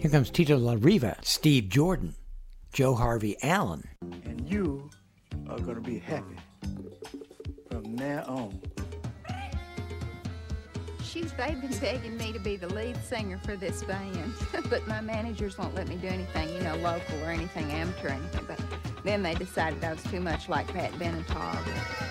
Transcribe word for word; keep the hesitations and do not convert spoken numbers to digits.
Here comes Tito La Riva, Steve Jordan, Joe Harvey Allen. And you are going to be happy from now on. She's, they've been begging me to be the lead singer for this band, but my managers won't let me do anything, you know, local or anything amateur or anything. But then they decided I was too much like Pat Benatar.